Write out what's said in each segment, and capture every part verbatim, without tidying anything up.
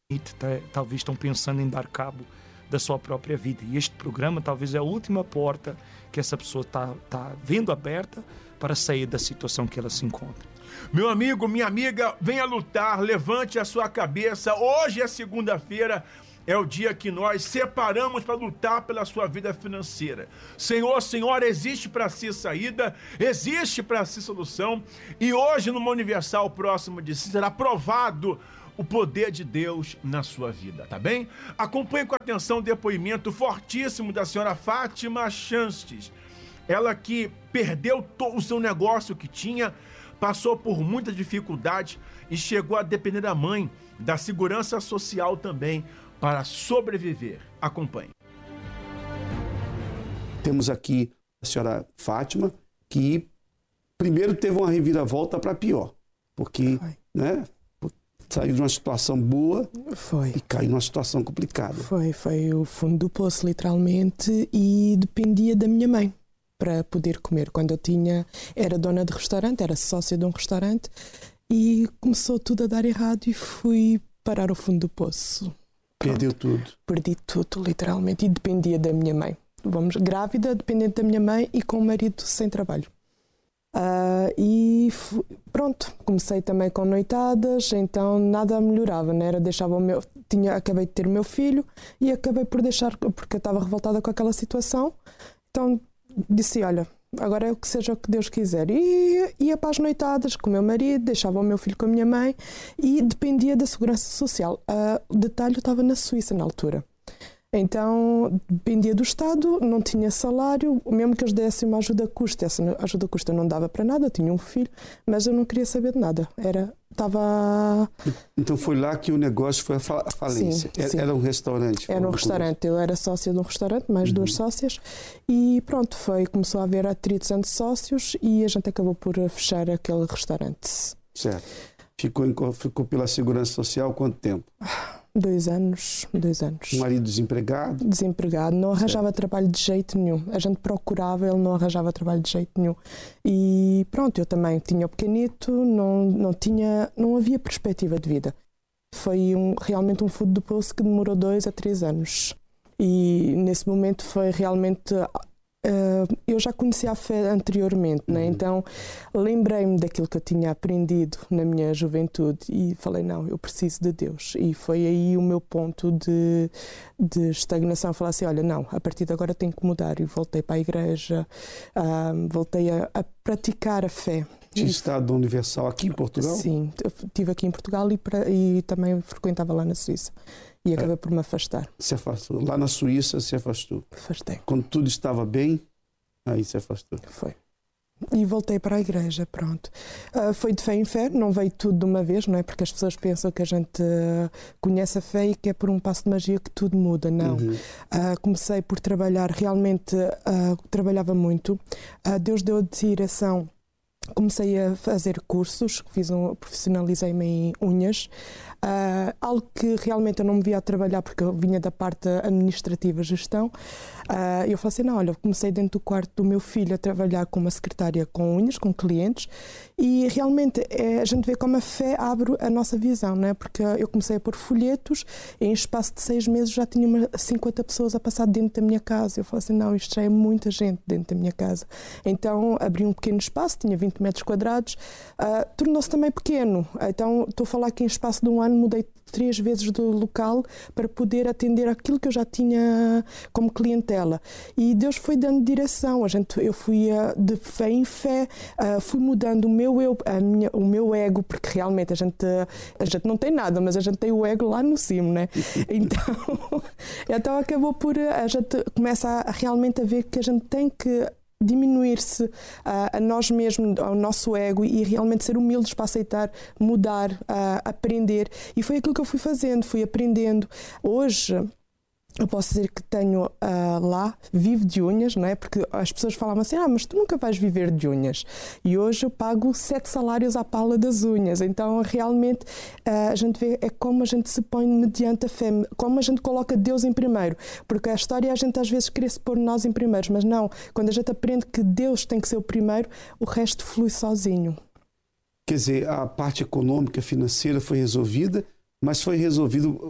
talvez estão pensando em dar cabo da sua própria vida. E este programa talvez é a última porta que essa pessoa está tá vendo aberta para sair da situação que ela se encontra. Meu amigo, minha amiga, venha lutar, levante a sua cabeça. Hoje é segunda-feira, é o dia que nós separamos para lutar pela sua vida financeira. Senhor, Senhora, existe para si saída, existe para si solução. E hoje, numa Universal próximo de si, será provado o poder de Deus na sua vida, tá bem? Acompanhe com atenção o depoimento fortíssimo da senhora Fátima Chances. Ela que perdeu todo o seu negócio que tinha, passou por muita dificuldade e chegou a depender da mãe, da segurança social também, para sobreviver. Acompanhe. Temos aqui a senhora Fátima, que primeiro teve uma reviravolta para pior, porque, Foi. né, saiu de uma situação boa foi. e caiu numa situação complicada. Foi, foi o fundo do poço, literalmente, e dependia da minha mãe para poder comer. Quando eu tinha, era dona de restaurante, era sócia de um restaurante, e começou tudo a dar errado e fui parar ao fundo do poço. Perdeu tudo. Perdi tudo, literalmente, e dependia da minha mãe. Vamos, grávida, dependente da minha mãe e com o marido sem trabalho. Uh, e fui, pronto, comecei também com noitadas, então nada melhorava, né? Era, deixava o meu, tinha, acabei de ter o meu filho e acabei por deixar, porque eu estava revoltada com aquela situação, então disse, olha, agora é o que seja o que Deus quiser. E ia para as noitadas com o meu marido, deixava o meu filho com a minha mãe e dependia da segurança social. Uh, o detalhe, eu estava na Suíça na altura. Então, dependia do Estado, não tinha salário, mesmo que eles dessem uma ajuda custa, essa ajuda custa não dava para nada, eu tinha um filho, mas eu não queria saber de nada, era, estava... Então foi lá que o negócio foi a falência, sim, sim. Era um restaurante? Era um restaurante, eu era sócia de um restaurante, mais uhum. duas sócias, e pronto, foi, começou a haver atritos entre sócios e a gente acabou por fechar aquele restaurante. Certo. Ficou, em, ficou pela Segurança Social quanto tempo? Dois anos, dois anos. O marido desempregado? Desempregado, não arranjava certo. trabalho de jeito nenhum. A gente procurava, ele não arranjava trabalho de jeito nenhum. E pronto, eu também tinha o pequenito, não, não, tinha, não havia perspectiva de vida. Foi um, realmente um fundo do poço que demorou dois a três anos. E nesse momento foi realmente... Uh, eu já conhecia a fé anteriormente, uhum. né? Então lembrei-me daquilo que eu tinha aprendido na minha juventude e falei, não, eu preciso de Deus. E foi aí o meu ponto de, de estagnação. Falei assim, olha, não, a partir de agora tenho que mudar. E voltei para a igreja, uh, voltei a, a praticar a fé. Tinha estado Universal aqui em Portugal? Sim, estive aqui em Portugal e, pra, e também frequentava lá na Suíça. E acabei é. por me afastar. Se afastou. Lá na Suíça se afastou? Afastei. Quando tudo estava bem, aí se afastou? Foi. E voltei para a igreja, pronto. Uh, foi de fé em fé, não veio tudo de uma vez, não é? Porque as pessoas pensam que a gente uh, conhece a fé e que é por um passo de magia que tudo muda, não. Uhum. Uh, comecei por trabalhar, realmente uh, trabalhava muito. Uh, Deus deu a direção. Comecei a fazer cursos, fiz um, profissionalizei-me em unhas, uh, algo que realmente eu não me via a trabalhar porque eu vinha da parte administrativa, gestão. Uh, eu falei assim, não, olha, comecei dentro do quarto do meu filho a trabalhar com uma secretária com unhas, com clientes, e realmente é, a gente vê como a fé abre a nossa visão, não é? Porque eu comecei a pôr folhetos, e em espaço de seis meses já tinha uma, cinquenta pessoas a passar dentro da minha casa. Eu falei assim, não, isto já é muita gente dentro da minha casa. Então abri um pequeno espaço, tinha vinte metros quadrados, uh, tornou-se também pequeno. Então estou a falar que em espaço de um ano mudei três vezes do local para poder atender aquilo que eu já tinha como clientela. E Deus foi dando direção. A gente, eu fui uh, de fé em fé, uh, fui mudando o meu eu, a minha, o meu ego, porque realmente a gente, a gente não tem nada, mas a gente tem o ego lá no cimo, né? Então, então acabou por, a gente começa a, realmente a ver que a gente tem que diminuir-se uh, a nós mesmos, ao nosso ego, e realmente ser humildes para aceitar, mudar, uh, aprender. E foi aquilo que eu fui fazendo, fui aprendendo. Hoje eu posso dizer que tenho uh, lá, vivo de unhas, não é? Porque as pessoas falavam assim, ah, mas tu nunca vais viver de unhas. E hoje eu pago sete salários à pala das unhas. Então, realmente, uh, a gente vê é como a gente se põe mediante a fé, como a gente coloca Deus em primeiro. Porque a história, a gente às vezes quer se pôr nós em primeiros, mas não. Quando a gente aprende que Deus tem que ser o primeiro, o resto flui sozinho. Quer dizer, a parte econômica, financeira foi resolvida, mas foi resolvido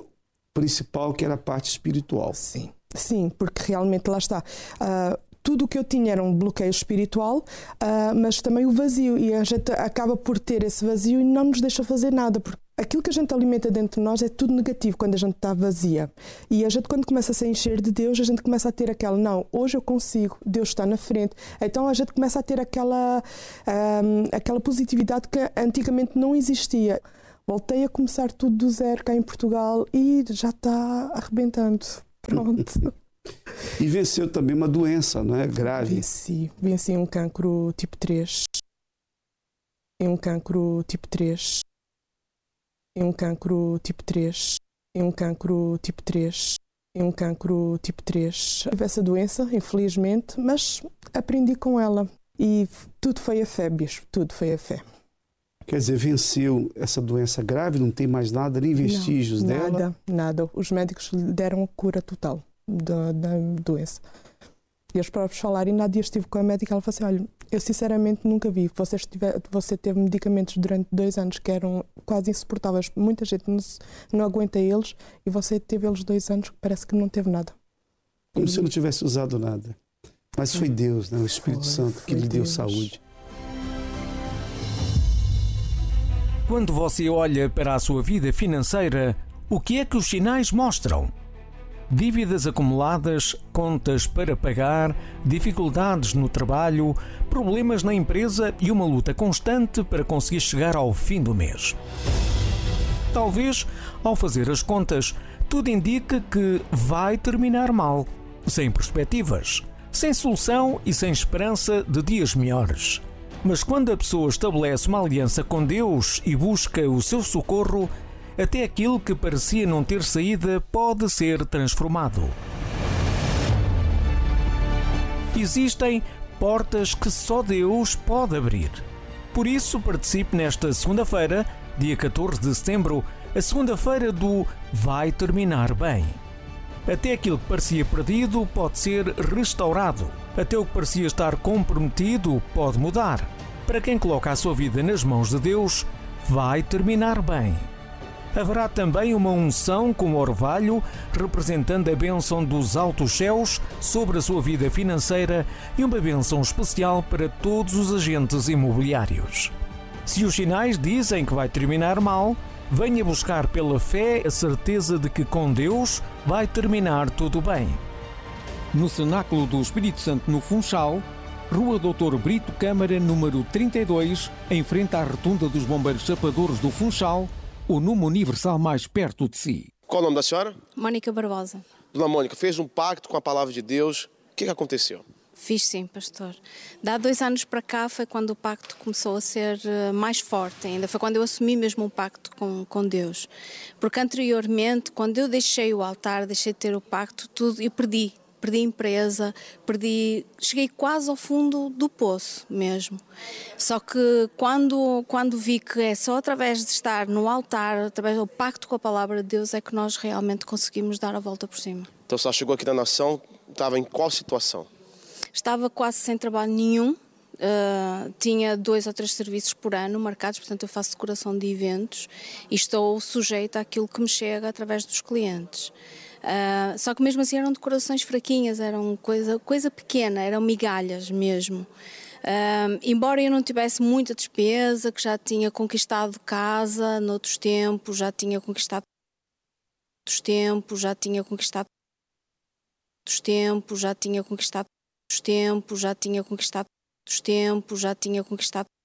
principal, que era a parte espiritual. Sim, sim, porque realmente lá está. Uh, tudo o que eu tinha era um bloqueio espiritual, uh, mas também o vazio. E a gente acaba por ter esse vazio e não nos deixa fazer nada, porque aquilo que a gente alimenta dentro de nós é tudo negativo quando a gente está vazia. E a gente, quando começa a se encher de Deus, a gente começa a ter aquela, não, hoje eu consigo, Deus está na frente. Então a gente começa a ter aquela, um, aquela positividade que antigamente não existia. Voltei a começar tudo do zero cá em Portugal e já está arrebentando. Pronto. E venceu também uma doença, não é? Grave. Venci. Venci um cancro tipo três. E um cancro tipo três. E um cancro tipo três. E um cancro tipo três. E um cancro tipo três. Tive essa doença, infelizmente, mas aprendi com ela. E tudo foi a fé, bispo. Tudo foi a fé. Quer dizer, venceu essa doença grave, não tem mais nada, nem vestígios não, dela? Nada, nada. Os médicos lhe deram a cura total da, da doença. E eles próprios falaram, e na dia estive com a médica, ela falou assim, olha, eu sinceramente nunca vi. Você, estiver, você teve medicamentos durante dois anos que eram quase insuportáveis. Muita gente não, não aguenta eles, e você teve eles dois anos que parece que não teve nada. Como e... se não tivesse usado nada. Mas foi Deus, né? O Espírito foi, Santo, que lhe Deus. deu saúde. Quando você olha para a sua vida financeira, o que é que os sinais mostram? Dívidas acumuladas, contas para pagar, dificuldades no trabalho, problemas na empresa e uma luta constante para conseguir chegar ao fim do mês. Talvez, ao fazer as contas, tudo indica que vai terminar mal, sem perspectivas, sem solução e sem esperança de dias melhores. Mas quando a pessoa estabelece uma aliança com Deus e busca o seu socorro, até aquilo que parecia não ter saída pode ser transformado. Existem portas que só Deus pode abrir. Por isso, participe nesta segunda-feira, dia catorze de setembro, a segunda-feira do Vai Terminar Bem. Até aquilo que parecia perdido pode ser restaurado. Até o que parecia estar comprometido pode mudar. Para quem coloca a sua vida nas mãos de Deus, vai terminar bem. Haverá também uma unção com orvalho, representando a bênção dos altos céus sobre a sua vida financeira e uma bênção especial para todos os agentes imobiliários. Se os sinais dizem que vai terminar mal, venha buscar pela fé a certeza de que com Deus vai terminar tudo bem. No Cenáculo do Espírito Santo no Funchal, Rua doutor Brito Câmara, número trinta e dois, em frente à Rotunda dos Bombeiros Chapadores do Funchal, o número universal mais perto de si. Qual o nome da senhora? Mônica Barbosa. Dona Mônica, fez um pacto com a palavra de Deus. O que, que aconteceu? Fiz sim, pastor. Dá dois anos para cá foi quando o pacto começou a ser mais forte ainda. Foi quando eu assumi mesmo um pacto com, com Deus. Porque anteriormente, quando eu deixei o altar, deixei de ter o pacto, tudo, eu perdi. Perdi a empresa, perdi, cheguei quase ao fundo do poço mesmo. Só que quando, quando vi que é só através de estar no altar, através do pacto com a palavra de Deus, é que nós realmente conseguimos dar a volta por cima. Então, só chegou aqui na nação, estava em qual situação? Estava quase sem trabalho nenhum. Uh, tinha dois ou três serviços por ano marcados, portanto eu faço decoração de eventos e estou sujeita àquilo que me chega através dos clientes. Uh, só que mesmo assim eram decorações fraquinhas, eram coisa, coisa pequena, eram migalhas mesmo. Uh, embora eu não tivesse muita despesa, que já tinha conquistado casa noutros tempos, já tinha conquistado outros tempos, já tinha conquistado outros tempos, já tinha conquistado outros tempos, já tinha conquistado outros tempos, já tinha conquistado